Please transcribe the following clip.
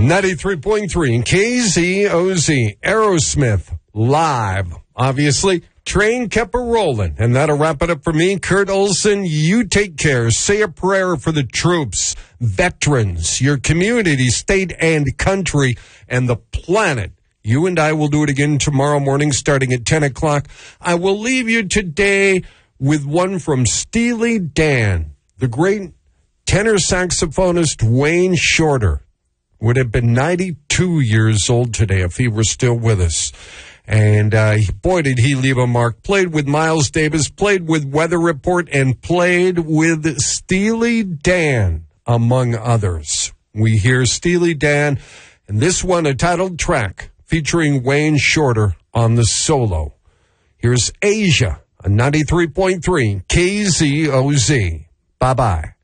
93.3 KZOZ, Aerosmith, live. Obviously, train kept a-rolling, and that'll wrap it up for me. Kurt Olson, you take care. Say a prayer for the troops, veterans, your community, state and country, and the planet. You and I will do it again tomorrow morning starting at 10 o'clock. I will leave you today with one from Steely Dan, the great tenor saxophonist Wayne Shorter. Would have been 92 years old today if he were still with us. And boy, did he leave a mark. Played with Miles Davis, played with Weather Report, and played with Steely Dan, among others. We hear Steely Dan, and this one, a titled track featuring Wayne Shorter on the solo. Here's Asia, on 93.3 KZOZ. Bye-bye.